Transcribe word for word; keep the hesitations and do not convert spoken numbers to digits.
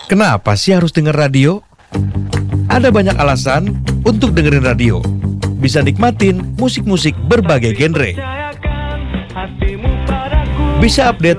Kenapa sih harus denger radio? Ada banyak alasan untuk dengerin radio. Bisa nikmatin musik-musik berbagai genre. Bisa update